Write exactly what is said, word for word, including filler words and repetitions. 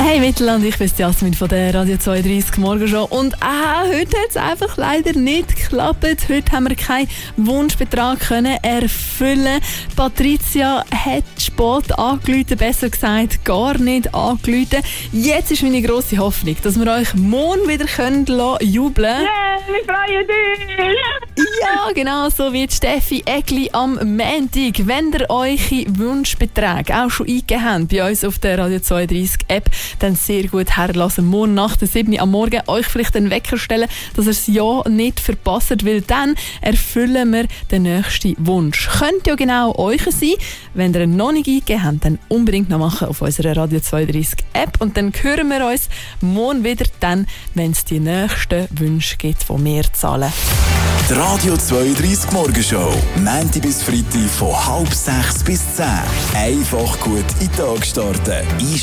Hey Mittelland, ich bin Jasmin von der Radio zweiunddreißig Morgenshow und ah, heute hat es einfach leider nicht geklappt. Heute haben wir keinen Wunschbetrag können erfüllen. Patricia hat spät angerufen, besser gesagt gar nicht angerufen. Jetzt ist meine grosse Hoffnung, dass wir euch morgen wieder können jubeln lassen. Yeah, wir freuen uns! Ja, genau so wie Steffi Egli am Montag. Wenn ihr eure Wunschbeträge auch schon eingegeben habt bei uns auf der Radio zweiunddreißig App, dann sehr gut herlassen. Morgen nach der sieben Uhr am Morgen euch vielleicht einen Wecker stellen, dass ihr es ja nicht verpasst, weil dann erfüllen wir den nächsten Wunsch. Könnte ja genau euch sein. Wenn ihr ihn noch nicht eingegeben habt, dann unbedingt noch machen auf unserer Radio zweiunddreißig App und dann hören wir uns morgen wieder, dann, wenn es die nächsten Wünsche gibt, die wir zahlen. Die Radio zweiunddreißig Morgenshow. Montag bis Freitag von halb sechs bis zehn. Einfach gut in den Tag starten.